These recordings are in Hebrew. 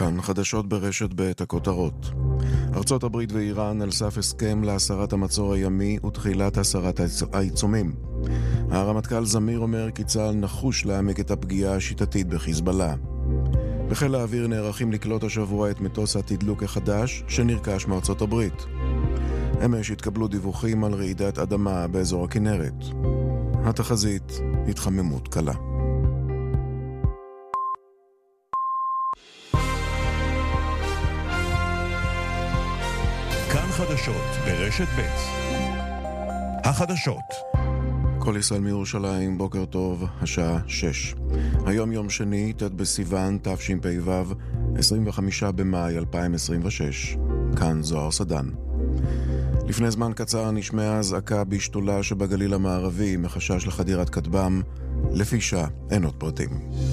כאן חדשות ברשת ב' הכותרות. ארצות הברית ואיראן על סף הסכם להסרת המצור הימי ותחילת הסרת העיצומים. הרמטכ"ל זמיר אומר כי צה"ל נחוש להעמיק את הפגיעה השיטתית בחיזבאללה. בחיל האוויר נערכים לקלוט השבוע את מטוס התדלוק החדש שנרכש מארצות הברית. אמש התקבלו דיווחים על רעידת אדמה באזור הכנרת. התחזית, התחממות קלה. כאן חדשות ברשת ב'. החדשות. כל ישראל מירושלים, בוקר טוב, השעה 6. היום יום שני, ת' בסיוון, תשפ"ו, 25 במאי 2026. כאן זוהר סדן. לפני זמן קצר נשמעה אזעקה בשתולה שבגליל המערבי מחשש לחדירת כטב"ם. לפי שעה אין עוד פרטים.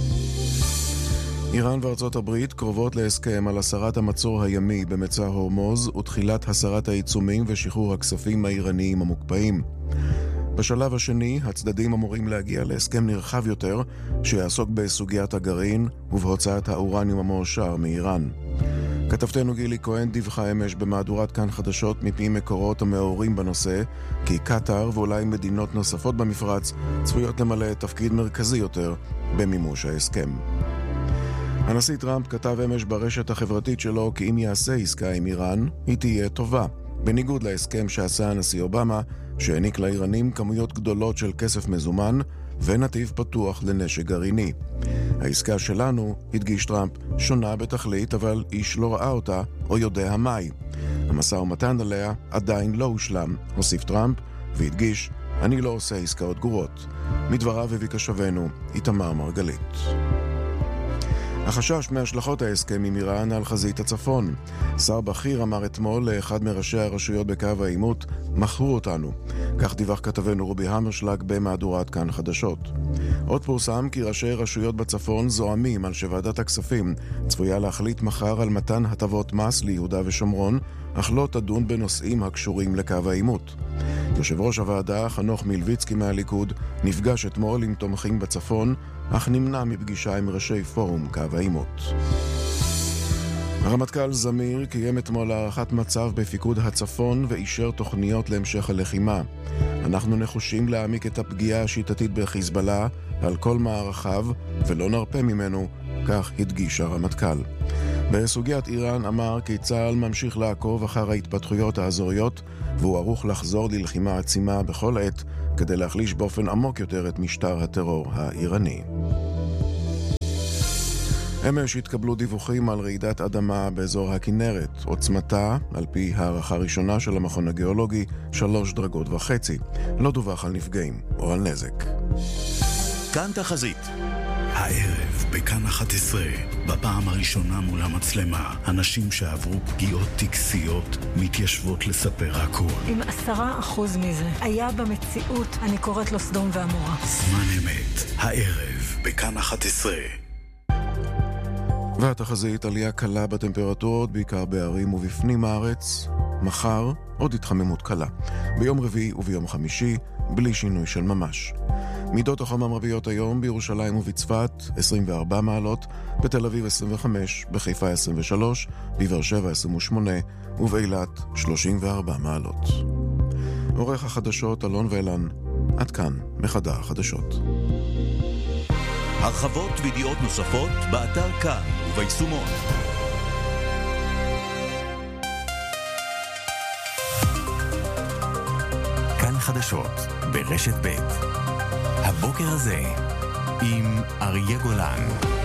איראן וארצות הברית קרובות להסכם על הסרת המצור הימי במצע הורמוז ותחילת הסרת העיצומים ושחרור הכספים האיראניים המוקפאים. בשלב השני, הצדדים אמורים להגיע להסכם נרחב יותר שיעסוק בסוגיית הגרעין ובהוצאת האורניום המועשר מאיראן. כתבתנו גילי כהן דיווחה אמש במהדורת כאן חדשות מפי מקורות המעורים בנושא כי קטר ואולי מדינות נוספות במפרץ צפויות למלא תפקיד מרכזי יותר במימוש ההסכם. הנשיא טראמפ כתב אמש ברשת החברתית שלו כי אם יעשה עסקה עם איראן, היא תהיה טובה, בניגוד להסכם שעשה הנשיא אובמה, שהעניק לאיראנים כמויות גדולות של כסף מזומן ונתיב פתוח לנשק גרעיני. העסקה שלנו, הדגיש טראמפ, שונה בתכלית, אבל איש לא ראה אותה או יודע מהי. המשא ומתן עליה עדיין לא הושלם, הוסיף טראמפ, והדגיש, אני לא עושה עסקאות גרועות. מדבריו הביא כשבנו, איתמר מרגלית. החשש מהשלכות ההסכם עם איראן על חזית הצפון. שר בכיר אמר אתמול לאחד מראשי הרשויות בקו העימות, מכרו אותנו. כך דיווח כתבנו רובי המרשלג במהדורת כאן חדשות. עוד פורסם כי ראשי רשויות בצפון זועמים על שוועדת הכספים צפויה להחליט מחר על מתן הטבות מס ליהודה ושומרון, אך לא תדון בנושאים הקשורים לקו העימות. יושב ראש הוועדה, חנוך מילביצקי מהליכוד, נפגש אתמול עם תומכים בצפון, אך נמנע מפגישה עם ראשי פורום קו העימות. הרמטכ"ל זמיר קיים אתמול הערכת מצב בפיקוד הצפון ואישר תוכניות להמשך הלחימה. אנחנו נחושים להעמיק את הפגיעה השיטתית בחיזבאללה על כל מערכיו ולא נרפה ממנו, כך הדגיש הרמטכ"ל. בסוגיית איראן אמר כי צה"ל ממשיך לעקוב אחר ההתפתחויות האזוריות והוא ערוך לחזור ללחימה עצימה בכל עת כדי להחליש באופן עמוק יותר את משטר הטרור האיראני. אמש התקבלו דיווחים על רעידת אדמה באזור הכנרת. עוצמתה, על פי הערכה ראשונה של המכון הגיאולוגי, 3.5 דרגות. לא דווח על נפגעים או על נזק. כאן תחזית. הערב בכאן 11, בפעם הראשונה מול המצלמה, אנשים שעברו פגיעות טקסיות מתיישבות לספר הכל. אם 10% מזה היה במציאות, אני קוראת לו סדום ועמורה. זמן אמת, הערב בכאן 11. והתחזית, עלייה קלה בטמפרטורות, בעיקר בערים ובפנים הארץ. מחר עוד התחממות קלה. ביום רביעי וביום חמישי, בלי שינוי של ממש. מידות החום המרביות היום בירושלים ובצפת 24 מעלות, בתל אביב 25, בחיפה 23, בבאר שבע 28 ובאילת 34 מעלות. עורך החדשות אלון ואלן, עד כאן בחדר החדשות. הרחבות וידיעות נוספות באתר כאן וביישומון. כאן חדשות ברשת ב'. הבוקר הזה עם אריה גולן.